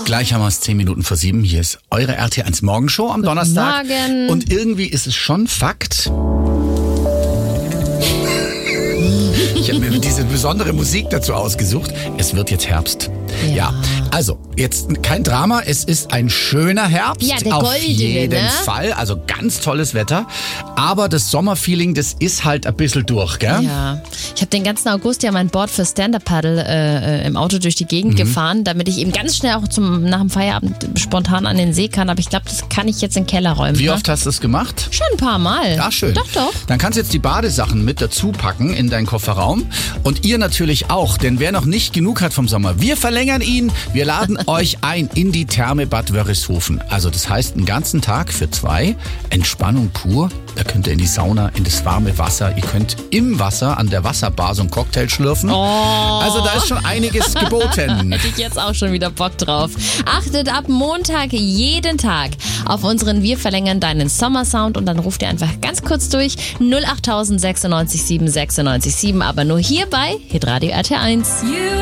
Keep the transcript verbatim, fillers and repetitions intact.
Gleich haben wir es zehn Minuten vor sieben. Hier ist eure R T eins Morgenshow am Donnerstag. Morgen. Und irgendwie ist es schon Fakt. Ich habe mir diese besondere Musik dazu ausgesucht. Es wird jetzt Herbst. Ja. ja. Also, jetzt kein Drama. Es ist ein schöner Herbst. Ja, der auf goldene, jeden ne? Fall. Also ganz tolles Wetter. Aber das Sommerfeeling, das ist halt ein bisschen durch, gell? Ja. Ich habe den ganzen August ja mein Board für Stand-Up-Paddle äh, im Auto durch die Gegend mhm. gefahren, damit ich eben ganz schnell auch zum, nach dem Feierabend spontan an den See kann. Aber ich glaube, das kann ich jetzt in den Keller räumen. Wie ne? oft hast du das gemacht? Schon ein paar Mal. Ja, schön. Doch, doch. Dann kannst du jetzt die Badesachen mit dazu packen in deinen Kofferraum. Und ihr natürlich auch, denn wer noch nicht genug hat vom Sommer, wir verlängern ihn. Wir laden euch ein in die Therme Bad Wörishofen. Also das heißt, einen ganzen Tag für zwei. Entspannung pur. Da könnt ihr in die Sauna, in das warme Wasser. Ihr könnt im Wasser an der Wasserbar so einen Cocktail schlürfen. Oh. Also da ist schon einiges geboten. Hätte ich jetzt auch schon wieder Bock drauf. Achtet ab Montag jeden Tag auf unseren Wir verlängern deinen Sommersound und dann ruft ihr einfach ganz kurz durch null acht null null sechsundneunzig sieben sechsundneunzig sieben, aber nur hier bei Hitradio R T eins.